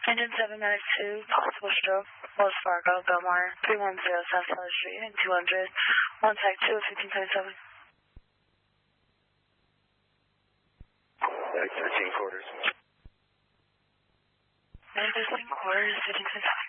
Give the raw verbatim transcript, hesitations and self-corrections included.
Engine seven nine two, possible stroke, Wells Fargo, Belmar, three one zero South Keller Street, and two hundred, one tag two, fifteen twenty-seven. Tag thirteen quarters. nine thirteen quarters, fifteen twenty-seven.